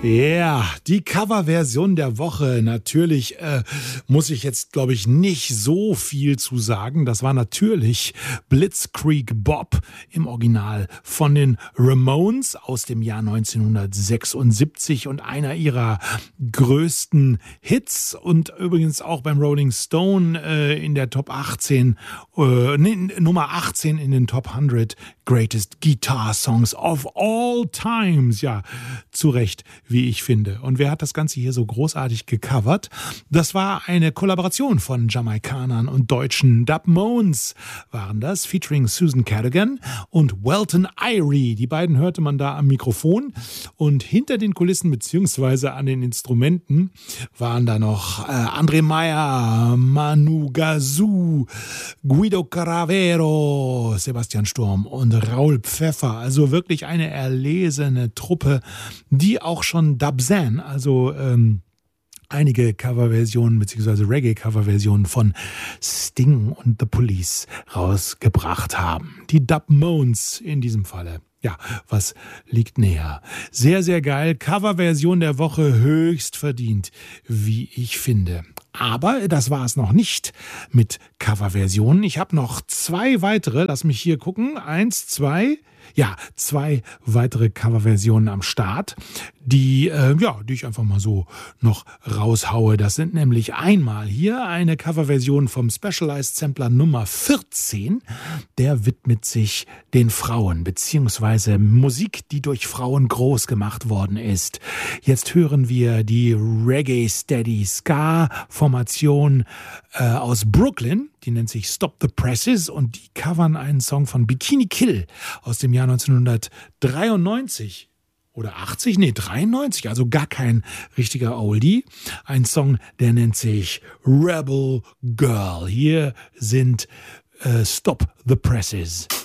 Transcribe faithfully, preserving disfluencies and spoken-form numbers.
Ja, die Coverversion der Woche. Natürlich äh, muss ich jetzt, glaube ich, nicht so viel zu sagen. Das war natürlich Blitzkrieg Bob im Original von den Ramones aus dem Jahr neunzehnhundertsechsundsiebzig und einer ihrer größten Hits und übrigens auch beim Rolling Stone äh, in der Top achtzehn, äh, nee, Nummer achtzehn in den Top hundert Greatest Guitar Songs of All Times. Ja, zu Recht, wie ich finde. Und wer hat das Ganze hier so großartig gecovert? Das war eine Kollaboration von Jamaikanern und Deutschen. Dubmones waren das, featuring Susan Cadogan und Welton Irie. Die beiden hörte man da am Mikrofon. Und hinter den Kulissen beziehungsweise an den Instrumenten waren da noch äh, André Meyer, Manu Gazoo, Guido Caravero, Sebastian Sturm und Raul Pfeffer. Also wirklich eine erlesene Truppe, die auch schon Dubzan, also ähm, einige Coverversionen bzw. Reggae-Coverversionen von Sting und The Police rausgebracht haben. Die Dubmones in diesem Falle. Ja, was liegt näher? Sehr, sehr geil. Coverversion der Woche, höchst verdient, wie ich finde. Aber das war es noch nicht mit Coverversionen. Ich habe noch zwei weitere. Lass mich hier gucken. Eins, zwei. Ja, zwei weitere Coverversionen am Start, die, äh, ja, die ich einfach mal so noch raushaue. Das sind nämlich einmal hier eine Coverversion vom Specialized Sampler Nummer vierzehn. Der widmet sich den Frauen, beziehungsweise Musik, die durch Frauen groß gemacht worden ist. Jetzt hören wir die Reggae Steady Ska Formation äh, aus Brooklyn. Die nennt sich Stop the Presses und die covern einen Song von Bikini Kill aus dem Jahr neunzehnhundertdreiundneunzig. Oder achtzig? Nee, dreiundneunzig, also gar kein richtiger Oldie. Ein Song, der nennt sich Rebel Girl. Hier sind äh, Stop the Presses.